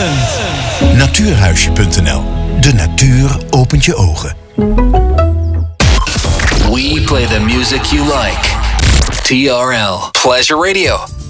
Natuurhuisje.nl. De natuur opent je ogen. We play the music you like. TRL Pleasure Radio.